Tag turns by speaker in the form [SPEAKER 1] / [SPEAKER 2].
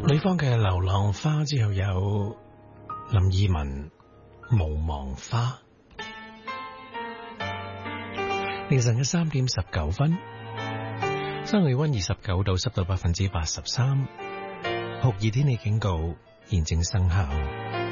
[SPEAKER 1] 女方嘅流浪花之後有林二汶無忘花。凌晨嘅3:19，室外氣溫29度，濕度83%，酷熱天氣警告現正生效。